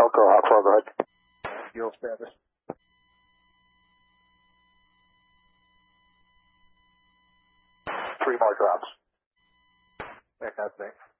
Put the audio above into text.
Elko, Hawk 4, go ahead. Fuel status. 3 more drops. Fantastic.